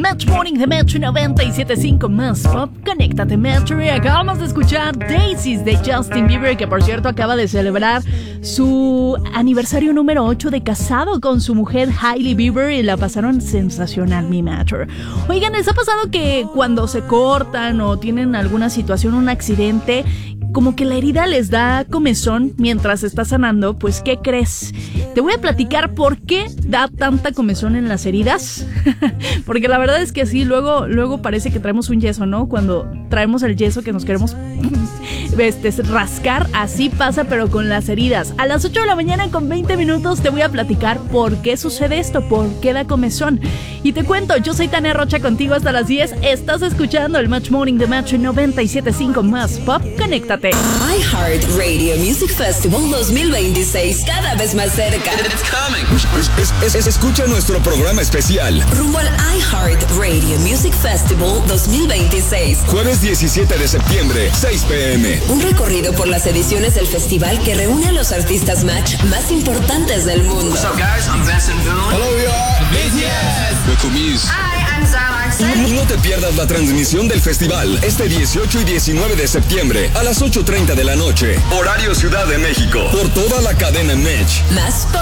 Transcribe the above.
Match Morning de Metro 97.5 más pop. Conéctate, Metro. Y acabamos de escuchar Daisies de Justin Bieber, que por cierto acaba de celebrar su aniversario número 8 de casado con su mujer Hailey Bieber y la pasaron sensacional, mi Metro. Oigan, ¿les ha pasado que cuando se cortan o tienen alguna situación, un accidente, como que la herida les da comezón mientras está sanando? Pues, ¿qué crees? Te voy a platicar por qué da tanta comezón en las heridas. Porque la verdad es que sí, luego parece que traemos un yeso, ¿no? Cuando traemos el yeso que nos queremos rascar, así pasa, pero con las heridas. A las 8 de la mañana con 20 minutos te voy a platicar por qué sucede esto, por qué da comezón. Y te cuento, yo soy Tania Rocha, contigo hasta las 10. Estás escuchando el Match Morning de Metro 97.5 más pop. Conéctate. iHeartRadio Music Festival 2026, cada vez más cerca. Escucha nuestro programa especial rumbo al iHeartRadio Music Festival 2026. Jueves 17 de septiembre, 6 p.m. Un recorrido por las ediciones del festival que reúne a los artistas Match más importantes del mundo. What's up, guys? I'm Benson Boone. Hello, we are BTS. With Kumiz. Hi, I'm Zara. No te pierdas la transmisión del festival este 18 y 19 de septiembre a las 8:30 de la noche. Horario Ciudad de México. Por toda la cadena Match. Más pop.